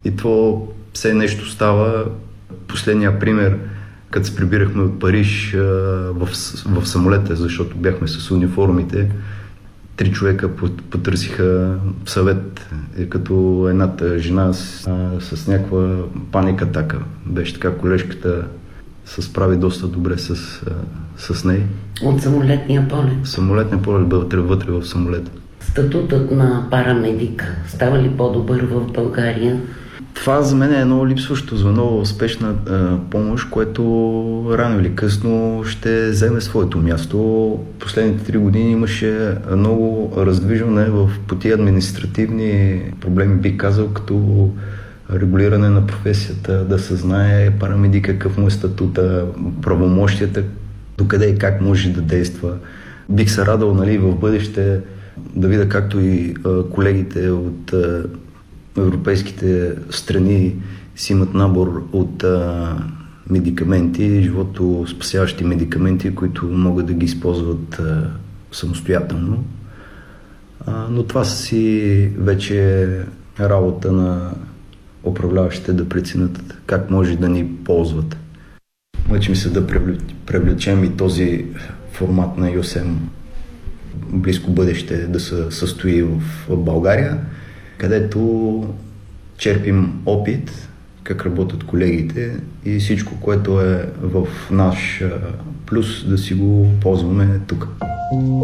И това все нещо става. Последния пример, като се прибирахме от Париж в самолета, защото бяхме с униформите, 3 човека потърсиха съвет, като едната жена с някаква паник атака. Беше така, колежката се справи доста добре с нея. От самолетния полет? Самолетния полет бе вътре в самолета. Статутът на парамедика става ли по-добър в България? Това за мен е едно липсващо звено в спешна помощ, което рано или късно ще вземе своето място. Последните 3 години имаше много раздвижване по тия административни проблеми, бих казал, като регулиране на професията, да се знае парамедик какъв му е статута, правомощията, докъде и как може да действа. Бих се радвал, в бъдеще да видя както и колегите от европейските страни си имат набор от медикаменти, живото спасяващи медикаменти, които могат да ги използват самостоятелно. Но това си вече работа на управляващите да преценят как може да ни ползват. Мъчим се да привлечем и този формат на ЮСМ близко бъдеще да се състои в България, където черпим опит, как работят колегите и всичко, което е в наш плюс, да си го ползваме тук.